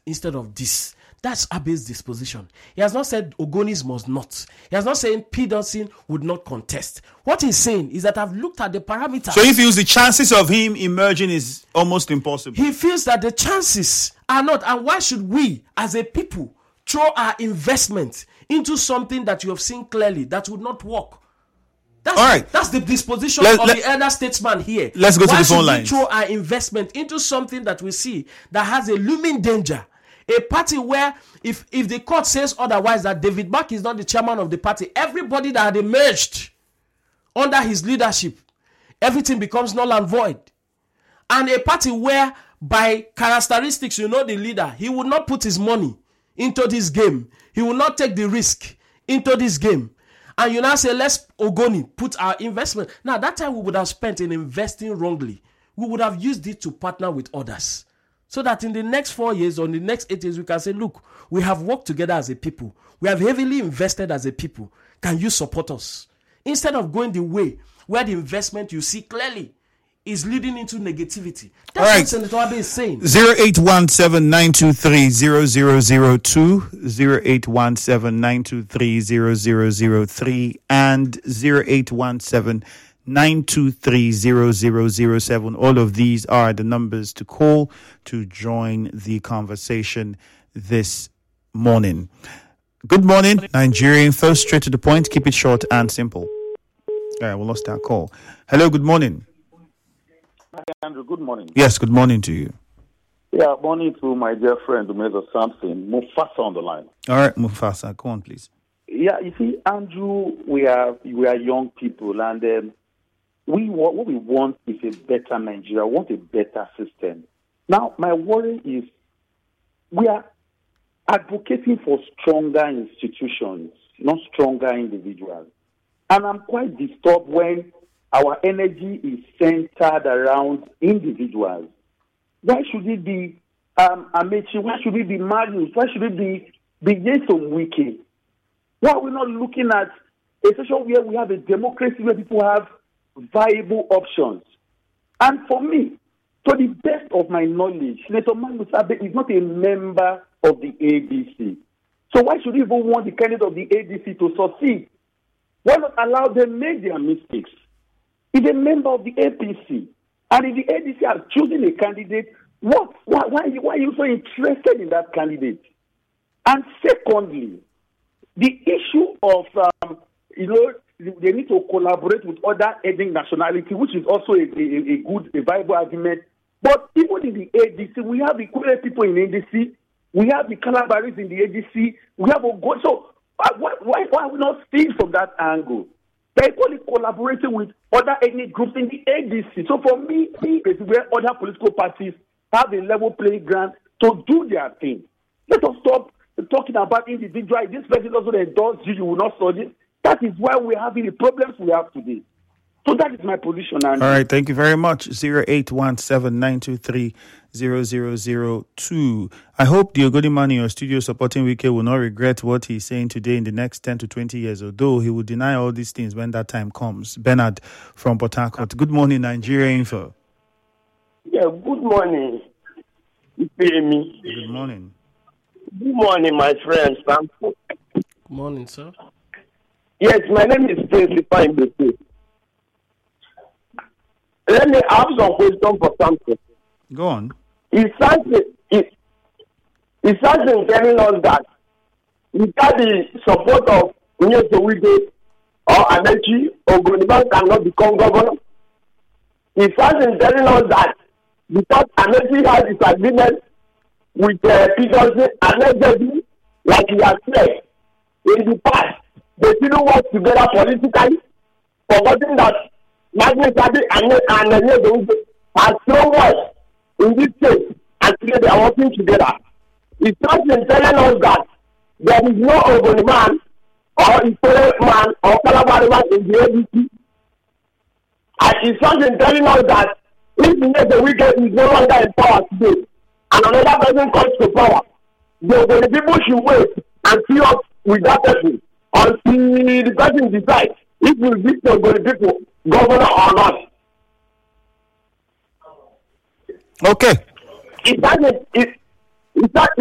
instead of this. That's Abe's disposition. He has not said Ogonis must not. He has not said P. Dotson would not contest. What he's saying is that I've looked at the parameters. So he feels the chances of him emerging is almost impossible. He feels that the chances are not. And why should we, as a people, throw our investment into something that you have seen clearly that would not work? All right. That's the disposition of the elder statesman here. Let's go to the phone line. Why should we throw our investment into something that we see that has a looming danger? A party where if the court says otherwise, that David Mark is not the chairman of the party, everybody that had emerged under his leadership, everything becomes null and void. And a party where by characteristics, the leader, he would not put his money into this game. He will not take the risk into this game. And you now say, let's Ogoni put our investment. Now, that time we would have spent in investing wrongly. We would have used it to partner with others. So that in the next 4 years or in the next 8 years, we can say, look, we have worked together as a people. We have heavily invested as a people. Can you support us? Instead of going the way where the investment you see clearly is leading into negativity. That's what Senator Abe is saying. 0817-923-0002, 0817-923-0003, and 0817-923-0007. All of these are the numbers to call to join the conversation this morning. Good morning, Nigerian. First, straight to the point. Keep it short and simple. All right, we lost our call. Hello, good morning. Hi, Andrew. Good morning. Yes, good morning to you. Yeah, morning to my dear friend, Umezo Samson. Mufasa on the line. All right, Mufasa, go on, please. Yeah, you see, Andrew, we are young people, and what we want is a better Nigeria. We want a better system. Now, my worry is we are advocating for stronger institutions, not stronger individuals. And I'm quite disturbed when our energy is centered around individuals. Why should it be Amechi? Why should it be Marius? Why should it be Nyesom Wike? Why are we not looking at a situation where we have a democracy where people have viable options? And for me, to the best of my knowledge, Senator Marius Abe is not a member of the ADC. So why should we even want the candidate of the ADC to succeed? Why not allow them make their mistakes? He's a member of the APC. And if the ADC has chosen a candidate, why are you so interested in that candidate? And secondly, the issue of, they need to collaborate with other ethnic nationality, which is also a viable argument. But even in the ADC, we have the Kure people in the ADC, we have the Calabaris in the ADC, we have Ogo. So why are we not seeing from that angle? They're equally collaborating with other ethnic groups in the ADC. So for me, it's where other political parties have a level playing ground to do their thing. Let us stop talking about individual. This person also endorses you, you will not study. That is why we're having the problems we have today. So that is my position. Andy. All right, thank you very much. 0817-923-0002. I hope the Ogoni man in your studio supporting Wike will not regret what he's saying today in the next 10 to 20 years, although he will deny all these things when that time comes. Bernard from Port Harcourt. Good morning, Nigeria Info. Yeah, good morning. You hear me? Good morning. Good morning, my friend. Good morning, sir. Yes, my name is Principal Mbeke. Let me have some question for something. Go on. Is something telling us that without the support of Nyesom Wike or Amechi, Ogoniban cannot become governor? Is something telling us that because Amechi has his agreement with Peterson allegedly, like he has said in the past, they didn't work together politically, forgetting that Magnus Adi and Nyesom are so much in this case, and today they are working together. It's not telling us that there is no Ogoni man or Ikore man or Calabari man in the ADC. And it's something telling us that if the Wike is no longer in power today, and another person comes to power, the people should wait and see up with that person until the person decides if we give the people governor or not. Okay. It